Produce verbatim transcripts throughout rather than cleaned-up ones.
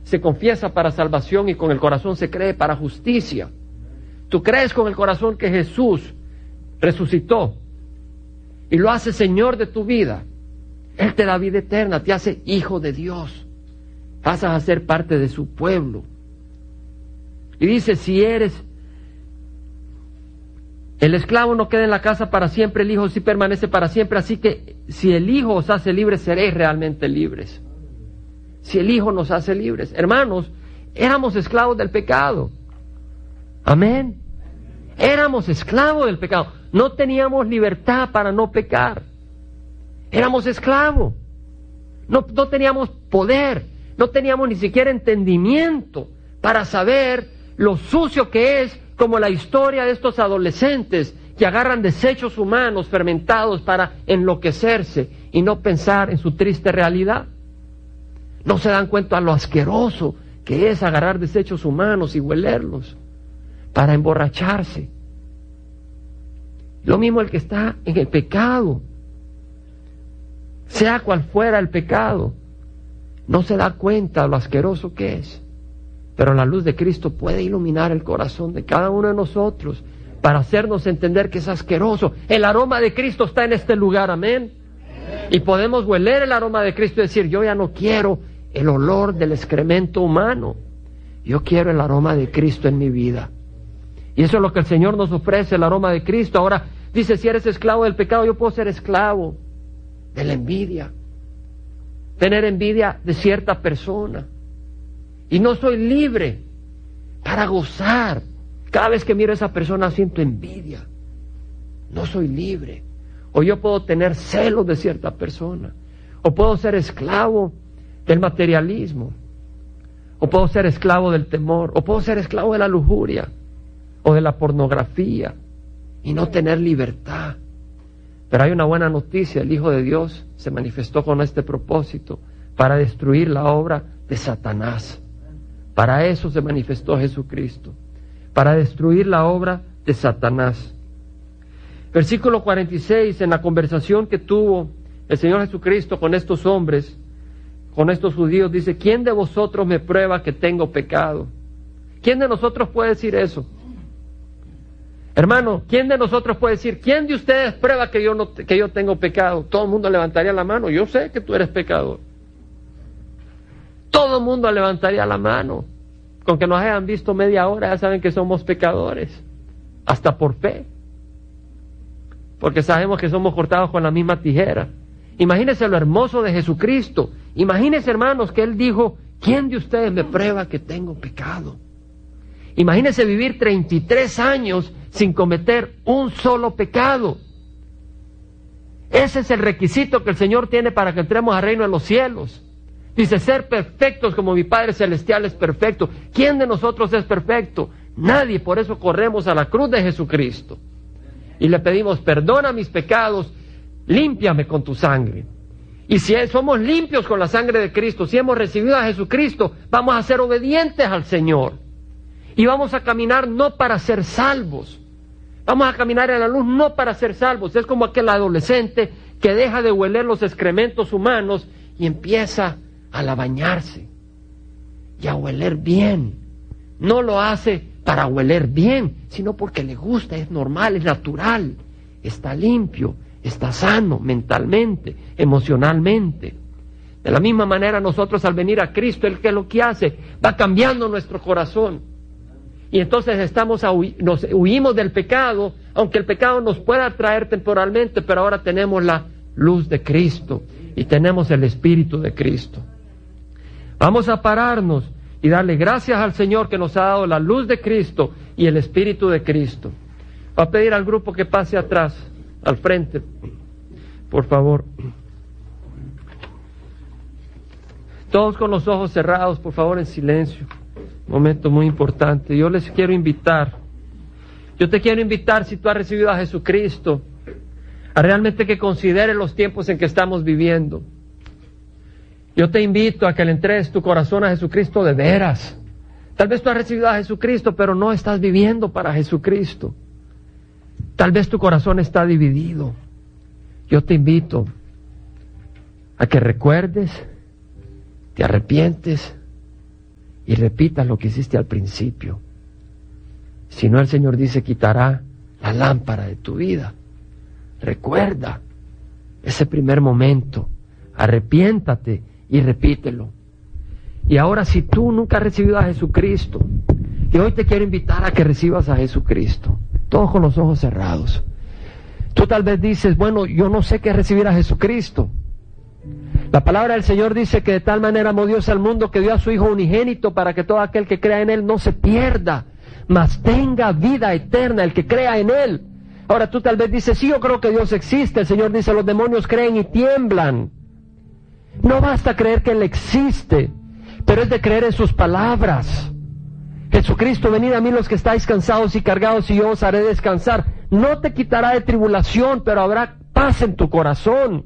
se confiesa para salvación y con el corazón se cree para justicia. Tú crees con el corazón que Jesús resucitó y lo hace Señor de tu vida. Él te da vida eterna, te hace hijo de Dios. Pasas a ser parte de su pueblo. Y dice, si eres... El esclavo no queda en la casa para siempre, el hijo sí permanece para siempre. Así que si el hijo os hace libres, seréis realmente libres. Si el hijo nos hace libres. Hermanos, éramos esclavos del pecado. Amén. Éramos esclavos del pecado. No teníamos libertad para no pecar. Éramos esclavos. No, no teníamos poder. No teníamos ni siquiera entendimiento para saber lo sucio que es, como la historia de estos adolescentes que agarran desechos humanos fermentados para enloquecerse y no pensar en su triste realidad. No se dan cuenta de lo asqueroso que es agarrar desechos humanos y huelerlos para emborracharse. Lo mismo el que está en el pecado, sea cual fuera el pecado, no se da cuenta de lo asqueroso que es. Pero la luz de Cristo puede iluminar el corazón de cada uno de nosotros para hacernos entender que es asqueroso. El aroma de Cristo está en este lugar, amén. Y podemos hueler el aroma de Cristo y decir, yo ya no quiero el olor del excremento humano. Yo quiero el aroma de Cristo en mi vida. Y eso es lo que el Señor nos ofrece, el aroma de Cristo. Ahora dice, si eres esclavo del pecado, yo puedo ser esclavo de la envidia. Tener envidia de cierta persona. Y no soy libre para gozar. Cada vez que miro a esa persona siento envidia. No soy libre. O yo puedo tener celos de cierta persona. O puedo ser esclavo del materialismo. O puedo ser esclavo del temor. O puedo ser esclavo de la lujuria. O de la pornografía. Y no tener libertad. Pero hay una buena noticia. El Hijo de Dios se manifestó con este propósito. Para destruir la obra de Satanás. Para eso se manifestó Jesucristo, para destruir la obra de Satanás. Versículo cuarenta y seis, en la conversación que tuvo el Señor Jesucristo con estos hombres, con estos judíos, dice, ¿quién de vosotros me prueba que tengo pecado? ¿Quién de nosotros puede decir eso? Hermano, ¿quién de nosotros puede decir, quién de ustedes prueba que yo, no, que yo tengo pecado? Todo el mundo levantaría la mano, yo sé que tú eres pecador. Todo el mundo levantaría la mano. Con que nos hayan visto media hora ya saben que somos pecadores. Hasta por fe. Porque sabemos que somos cortados con la misma tijera. Imagínense lo hermoso de Jesucristo. Imagínense, hermanos, que Él dijo, ¿quién de ustedes me prueba que tengo pecado? Imagínense vivir treinta y tres años sin cometer un solo pecado. Ese es el requisito que el Señor tiene para que entremos al reino de los cielos. Dice, ser perfectos como mi Padre Celestial es perfecto. ¿Quién de nosotros es perfecto? Nadie, por eso corremos a la cruz de Jesucristo. Y le pedimos, perdona mis pecados, límpiame con tu sangre. Y si somos limpios con la sangre de Cristo, si hemos recibido a Jesucristo, vamos a ser obedientes al Señor. Y vamos a caminar no para ser salvos. Vamos a caminar en la luz no para ser salvos. Es como aquel adolescente que deja de hueler los excrementos humanos y empieza a la bañarse y a hueler bien. No lo hace para hueler bien, sino porque le gusta, es normal, es natural, está limpio, está sano mentalmente, emocionalmente. De la misma manera nosotros al venir a Cristo, Él que lo que hace, va cambiando nuestro corazón. Y entonces estamos a hu- nos huimos del pecado, aunque el pecado nos pueda atraer temporalmente, pero ahora tenemos la luz de Cristo y tenemos el Espíritu de Cristo. Vamos a pararnos y darle gracias al Señor que nos ha dado la luz de Cristo y el Espíritu de Cristo. Va a pedir al grupo que pase atrás, al frente, por favor. Todos con los ojos cerrados, por favor, en silencio. Momento muy importante. Yo les quiero invitar. Yo te quiero invitar, si tú has recibido a Jesucristo, a realmente que consideres los tiempos en que estamos viviendo. Yo te invito a que le entregues tu corazón a Jesucristo de veras. Tal vez tú has recibido a Jesucristo, pero no estás viviendo para Jesucristo. Tal vez tu corazón está dividido. Yo te invito a que recuerdes, te arrepientes y repitas lo que hiciste al principio. Si no, el Señor dice, quitará la lámpara de tu vida. Recuerda ese primer momento, arrepiéntate y repítelo. Y ahora, si tú nunca has recibido a Jesucristo, y hoy te quiero invitar a que recibas a Jesucristo, todos con los ojos cerrados. Tú tal vez dices, bueno, yo no sé qué es recibir a Jesucristo. La palabra del Señor dice que de tal manera amó Dios al mundo que dio a su Hijo unigénito para que todo aquel que crea en Él no se pierda, mas tenga vida eterna, el que crea en Él. Ahora tú tal vez dices, sí, yo creo que Dios existe. El Señor dice, los demonios creen y tiemblan. No basta creer que Él existe, pero es de creer en sus palabras. Jesucristo, venid a mí los que estáis cansados y cargados y yo os haré descansar. No te quitará de tribulación, pero habrá paz en tu corazón.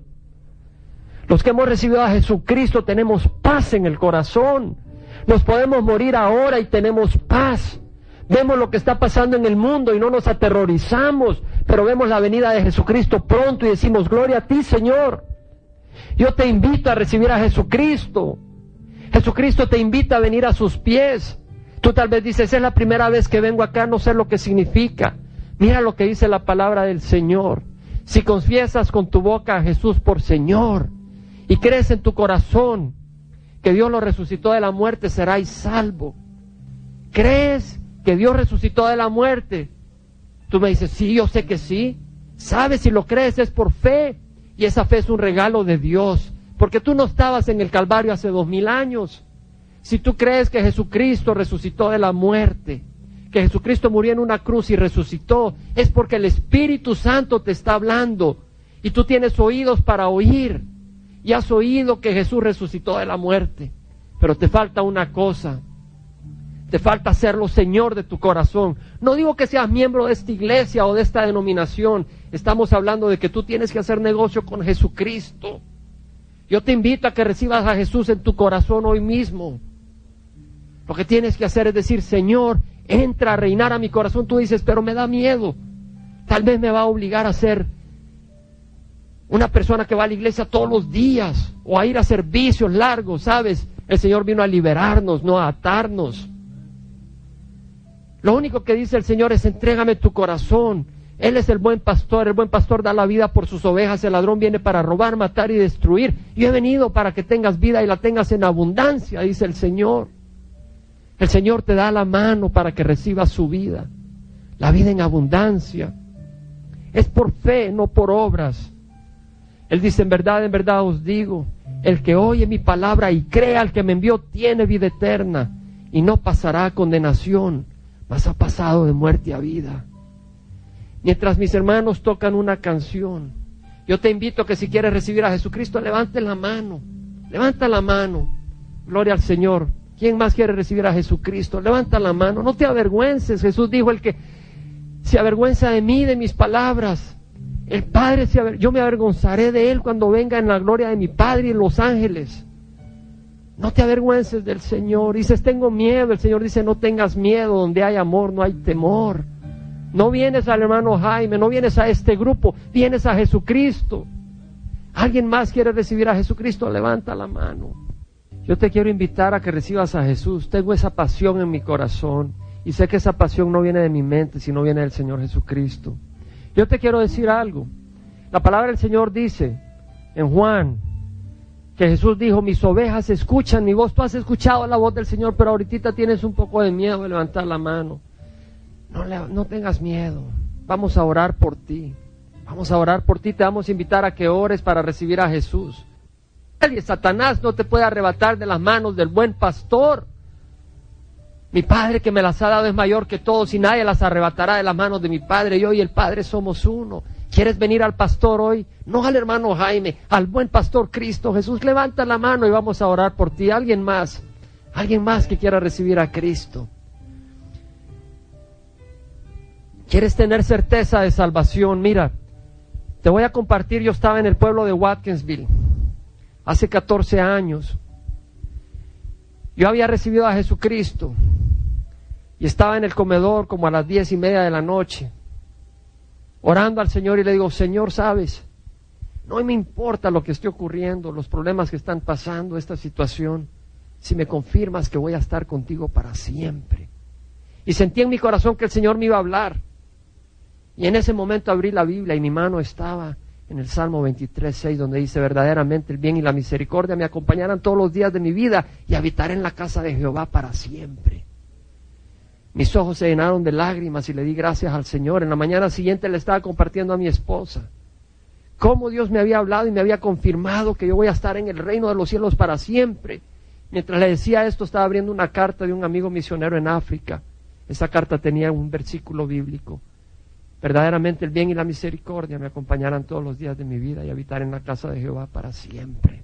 Los que hemos recibido a Jesucristo tenemos paz en el corazón. Nos podemos morir ahora y tenemos paz. Vemos lo que está pasando en el mundo y no nos aterrorizamos, pero vemos la venida de Jesucristo pronto y decimos, gloria a ti, Señor. Yo te invito a recibir a Jesucristo. Jesucristo te invita a venir a sus pies. Tú tal vez dices, es la primera vez que vengo acá, no sé lo que significa. Mira lo que dice la palabra del Señor. Si confiesas con tu boca a Jesús por Señor y crees en tu corazón que Dios lo resucitó de la muerte, serás salvo. ¿Crees que Dios resucitó de la muerte? Tú me dices, sí, yo sé que sí. ¿Sabes? Si lo crees es por fe. Y esa fe es un regalo de Dios. Porque tú no estabas en el Calvario hace dos mil años. Si tú crees que Jesucristo resucitó de la muerte, que Jesucristo murió en una cruz y resucitó, es porque el Espíritu Santo te está hablando. Y tú tienes oídos para oír. Y has oído que Jesús resucitó de la muerte. Pero te falta una cosa. Te falta serlo Señor de tu corazón. No digo que seas miembro de esta iglesia o de esta denominación. Estamos hablando de que tú tienes que hacer negocio con Jesucristo. Yo te invito a que recibas a Jesús en tu corazón hoy mismo. Lo que tienes que hacer es decir, Señor, entra a reinar a mi corazón. Tú dices, pero me da miedo. Tal vez me va a obligar a ser una persona que va a la iglesia todos los días o a ir a servicios largos, ¿sabes? El Señor vino a liberarnos, no a atarnos. Lo único que dice el Señor es, entrégame tu corazón. Él es el buen pastor, el buen pastor da la vida por sus ovejas, el ladrón viene para robar, matar y destruir. Yo he venido para que tengas vida y la tengas en abundancia, dice el Señor. El Señor te da la mano para que recibas su vida, la vida en abundancia. Es por fe, no por obras. Él dice, en verdad, en verdad os digo, el que oye mi palabra y cree al que me envió tiene vida eterna y no pasará a condenación, mas ha pasado de muerte a vida. Mientras mis hermanos tocan una canción, yo te invito a que si quieres recibir a Jesucristo, levante la mano, levanta la mano, gloria al Señor. ¿Quién más quiere recibir a Jesucristo? Levanta la mano, no te avergüences. Jesús dijo, el que se avergüenza de mí, de mis palabras, el Padre, se aver... yo me avergonzaré de Él cuando venga en la gloria de mi Padre y en los ángeles. No te avergüences del Señor. Dices, tengo miedo. El Señor dice, no tengas miedo. Donde hay amor no hay temor. No vienes al hermano Jaime, no vienes a este grupo, vienes a Jesucristo. ¿Alguien más quiere recibir a Jesucristo? Levanta la mano. Yo te quiero invitar a que recibas a Jesús. Tengo esa pasión en mi corazón y sé que esa pasión no viene de mi mente, sino viene del Señor Jesucristo. Yo te quiero decir algo. La palabra del Señor dice en Juan que Jesús dijo, mis ovejas escuchan mi voz. Tú has escuchado la voz del Señor, pero ahorita tienes un poco de miedo de levantar la mano. No, no tengas miedo. Vamos a orar por ti. Vamos a orar por ti. Te vamos a invitar a que ores para recibir a Jesús. Y Satanás no te puede arrebatar de las manos del buen pastor. Mi Padre que me las ha dado es mayor que todos y nadie las arrebatará de las manos de mi Padre. Yo y el Padre somos uno. ¿Quieres venir al pastor hoy? No al hermano Jaime, al buen pastor Cristo Jesús. Levanta la mano y vamos a orar por ti. ¿Alguien más? ¿Alguien más que quiera recibir a Cristo? ¿Quieres tener certeza de salvación? Mira, te voy a compartir. Yo estaba en el pueblo de Watkinsville hace catorce años. Yo había recibido a Jesucristo y estaba en el comedor como a las diez y media de la noche, orando al Señor, y le digo, Señor, ¿sabes? No me importa lo que esté ocurriendo, los problemas que están pasando, esta situación. si me confirmas que voy a estar contigo para siempre. Y sentí en mi corazón que el Señor me iba a hablar. Y en ese momento abrí la Biblia y mi mano estaba en el Salmo veintitrés, seis, donde dice: verdaderamente el bien y la misericordia me acompañarán todos los días de mi vida y habitaré en la casa de Jehová para siempre. Mis ojos se llenaron de lágrimas y le di gracias al Señor. En la mañana siguiente le estaba compartiendo a mi esposa cómo Dios me había hablado y me había confirmado que yo voy a estar en el reino de los cielos para siempre. Mientras le decía esto, estaba abriendo una carta de un amigo misionero en África. Esa carta tenía un versículo bíblico: verdaderamente el bien y la misericordia me acompañarán todos los días de mi vida y habitar en la casa de Jehová para siempre.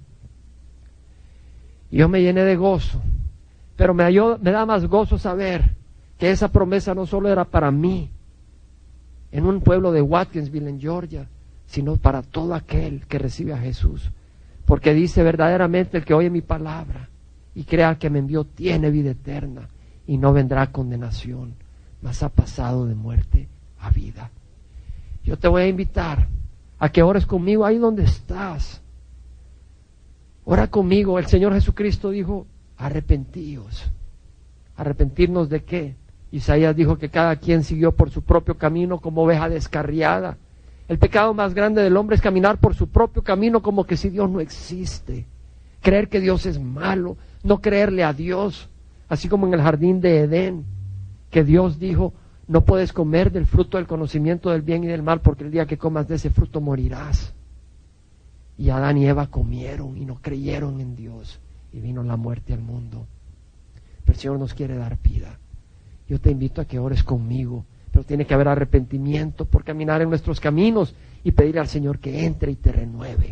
Y yo me llené de gozo, pero me, halló, me da más gozo saber que esa promesa no solo era para mí, en un pueblo de Watkinsville, en Georgia, sino para todo aquel que recibe a Jesús. Porque dice: verdaderamente el que oye mi palabra y crea que me envió tiene vida eterna y no vendrá condenación, mas ha pasado de muerte a vida. Yo te voy a invitar a que ores conmigo ahí donde estás. Ora conmigo. El Señor Jesucristo dijo: arrepentíos. ¿Arrepentirnos de qué? Isaías dijo que cada quien siguió por su propio camino como oveja descarriada. El pecado más grande del hombre es caminar por su propio camino como que si Dios no existe. Creer que Dios es malo, no creerle a Dios. Así como en el jardín de Edén, que Dios dijo: no puedes comer del fruto del conocimiento del bien y del mal, porque el día que comas de ese fruto morirás. Y Adán y Eva comieron y no creyeron en Dios, y vino la muerte al mundo. Pero el Señor nos quiere dar vida. Yo te invito a que ores conmigo, pero tiene que haber arrepentimiento por caminar en nuestros caminos y pedirle al Señor que entre y te renueve.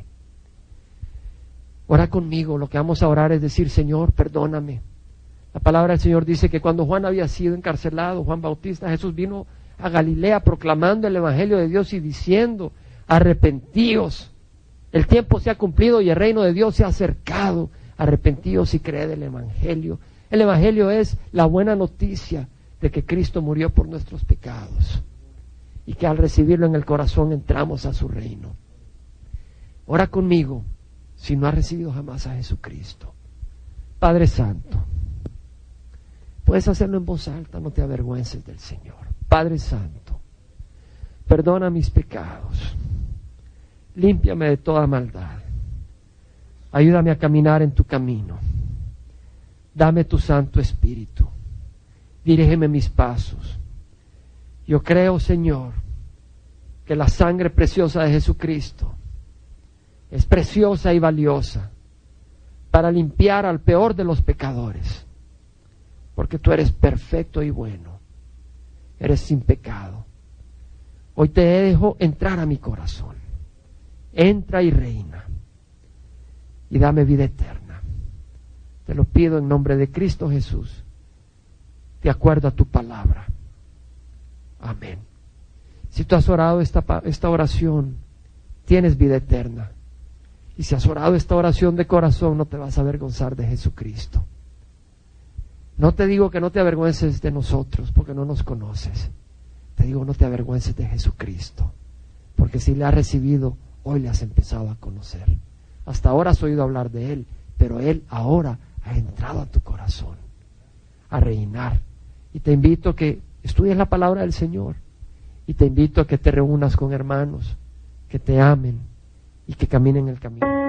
Ora conmigo. Lo que vamos a orar es decir: Señor, perdóname. La palabra del Señor dice que cuando Juan había sido encarcelado, Juan Bautista, Jesús vino a Galilea proclamando el Evangelio de Dios y diciendo: arrepentíos, el tiempo se ha cumplido y el reino de Dios se ha acercado. Arrepentíos y creed el Evangelio. El Evangelio es la buena noticia de que Cristo murió por nuestros pecados y que al recibirlo en el corazón entramos a su reino. Ora conmigo si no has recibido jamás a Jesucristo. Padre Santo, puedes hacerlo en voz alta, no te avergüences del Señor. Padre Santo, perdona mis pecados, límpiame de toda maldad, ayúdame a caminar en tu camino, dame tu Santo Espíritu, dirígeme mis pasos. Yo creo, Señor, que la sangre preciosa de Jesucristo es preciosa y valiosa para limpiar al peor de los pecadores, porque tú eres perfecto y bueno, eres sin pecado. Hoy te dejo entrar a mi corazón. Entra y reina y dame vida eterna. Te lo pido en nombre de Cristo Jesús, de acuerdo a tu palabra. Amén. Si tú has orado esta, esta oración, tienes vida eterna. Y si has orado esta oración de corazón, no te vas a avergonzar de Jesucristo. No te digo que no te avergüences de nosotros, porque no nos conoces. Te digo, no te avergüences de Jesucristo, porque si le has recibido, hoy le has empezado a conocer. Hasta ahora has oído hablar de Él, pero Él ahora ha entrado a tu corazón a reinar. Y te invito a que estudies la palabra del Señor, y te invito a que te reúnas con hermanos que te amen y que caminen el camino.